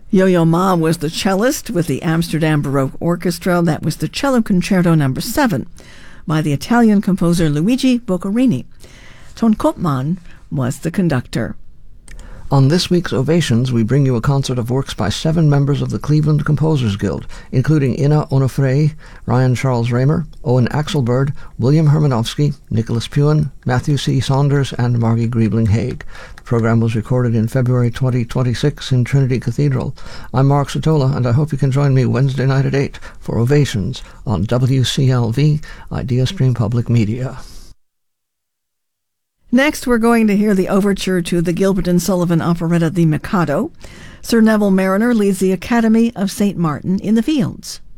Yo-Yo Ma was the cellist with the Amsterdam Baroque Orchestra. That was the Cello Concerto No. 7 by the Italian composer Luigi Boccherini. Ton Koopman was the conductor. On this week's Ovations, we bring you a concert of works by 7 members of the Cleveland Composers Guild, including Ina Onofre, Ryan Charles Raymer, Owen Axelberg, William Hermanovsky, Nicholas Puan, Matthew C. Saunders, and Margie Griebling-Haig. The program was recorded in February 2026 in Trinity Cathedral. I'm Mark Sotola, and I hope you can join me Wednesday night at 8 for Ovations on WCLV, IdeaStream Public Media. Next, we're going to hear the overture to the Gilbert and Sullivan operetta The Mikado. Sir Neville Marriner leads the Academy of St. Martin in the Fields.